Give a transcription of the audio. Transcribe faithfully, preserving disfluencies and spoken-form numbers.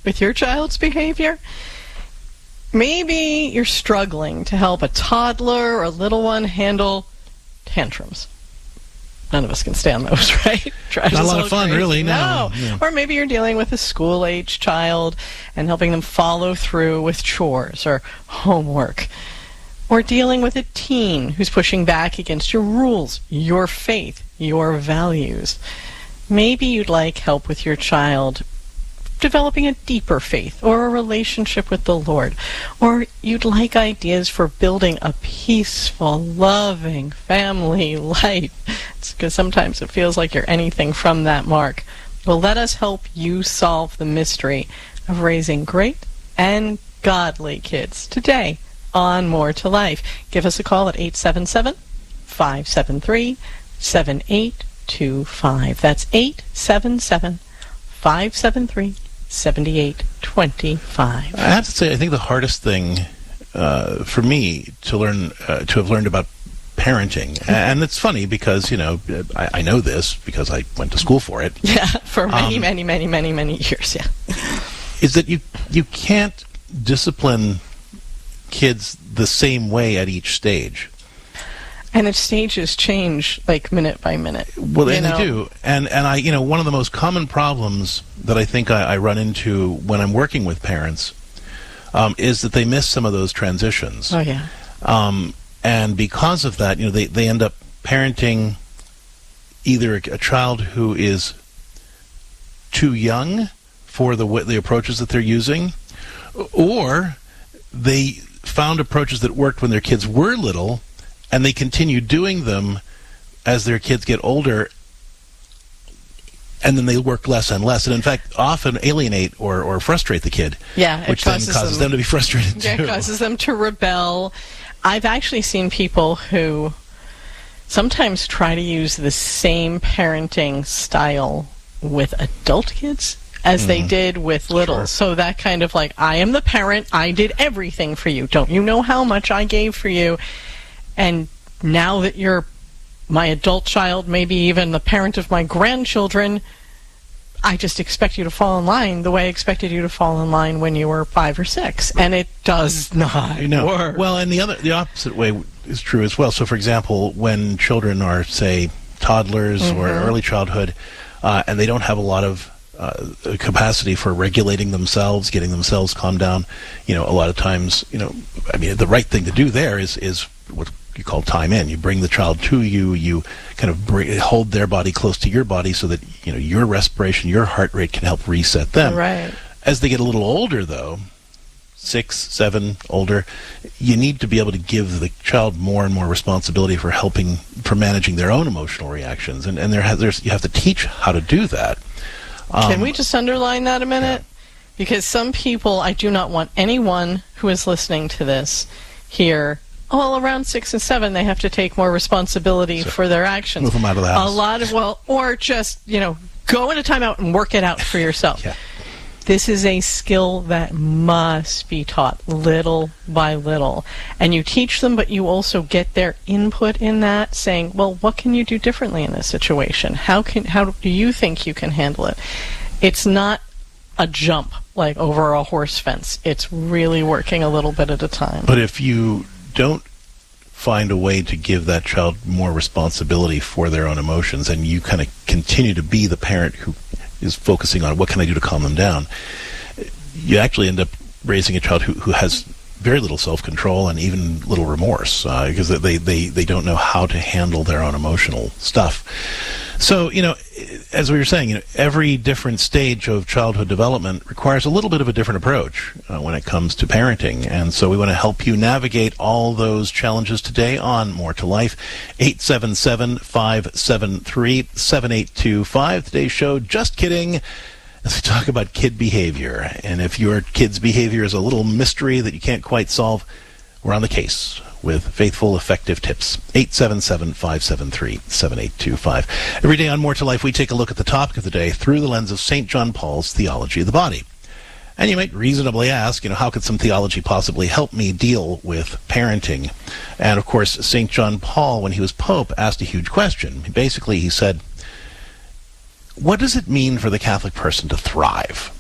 with your child's behavior. Maybe you're struggling to help a toddler or a little one handle tantrums. None of us can stand those, right? Not a lot of fun, crazy. really. No. no. Yeah. Or maybe you're dealing with a school-age child and helping them follow through with chores or homework. Or dealing with a teen who's pushing back against your rules, your faith, your values. Maybe you'd like help with your child developing a deeper faith or a relationship with the Lord. Or you'd like ideas for building a peaceful, loving family life. It's because sometimes it feels like you're anything from that mark. Well, let us help you solve the mystery of raising great and godly kids today on More to Life. Give us a call at eight seven seven, five seven three, seven eight two five. That's eight seven seven, five seven three, seven eight two five. I have to say, I think the hardest thing uh, for me to learn, uh, to have learned about parenting, mm-hmm. and it's funny because, you know, I, I know this because I went to school for it. Yeah, for many, um, many, many, many, many years, yeah. Is that you, you can't discipline kids the same way at each stage. And its stages change like minute by minute. Well, and they do. And and I, you know, one of the most common problems that I think I, I run into when I'm working with parents um, is that they miss some of those transitions. Oh, yeah. Um, and because of that, you know, they, they end up parenting either a, a child who is too young for the the approaches that they're using, or they found approaches that worked when their kids were little, and they continue doing them as their kids get older, and then they work less and less, and in fact often alienate or, or frustrate the kid, yeah, which then causes them, them to be frustrated yeah, too. It causes them to rebel. I've actually seen people who sometimes try to use the same parenting style with adult kids as mm. they did with little. Sure. So that kind of like, I am the parent, I did everything for you. Don't you know how much I gave for you? And now that you're my adult child, maybe even the parent of my grandchildren, I just expect you to fall in line the way I expected you to fall in line when you were five or six. And it does not know. work. Well, and the other, the opposite way is true as well. So, for example, when children are, say, toddlers mm-hmm. or early childhood, uh, and they don't have a lot of uh, capacity for regulating themselves, getting themselves calmed down, you know, a lot of times, you know, I mean, the right thing to do there is is what you call time in. You bring the child to you, you kind of bring, hold their body close to your body so that, you know, your respiration, your heart rate can help reset them. Right. As they get a little older, though, six, seven, older, you need to be able to give the child more and more responsibility for helping, for managing their own emotional reactions. And, and there has, there's, you have to teach how to do that. Um, Can we just underline that a minute? Yeah. Because some people, I do not want anyone who is listening to this here, oh, well, around six and seven, they have to take more responsibility so, for their actions. Move them out of the house. A lot of, well, or just, you know, go into timeout and work it out for yourself. Yeah. This is a skill that must be taught little by little. And you teach them, but you also get their input in that, saying, well, what can you do differently in this situation? How can, how do you think you can handle it? It's not a jump, like over a horse fence. It's really working a little bit at a time. But if you don't find a way to give that child more responsibility for their own emotions, and you kind of continue to be the parent who is focusing on what can I do to calm them down, you actually end up raising a child who, who has very little self-control and even little remorse, uh, because they, they, they don't know how to handle their own emotional stuff. So, you know, as we were saying, you know, every different stage of childhood development requires a little bit of a different approach uh, when it comes to parenting. And so we want to help you navigate all those challenges today on More to Life. eight seven seven, five seven three, seven eight two five. Today's show, Just Kidding, as we talk about kid behavior. And if your kid's behavior is a little mystery that you can't quite solve, we're on the case with faithful, effective tips. eight seven seven, five seven three, seven eight two five. Every day on More to Life, we take a look at the topic of the day through the lens of Saint John Paul's theology of the body. And you might reasonably ask, you know, how could some theology possibly help me deal with parenting? And of course, Saint John Paul, when he was Pope, asked a huge question. Basically, he said, what does it mean for the Catholic person to thrive?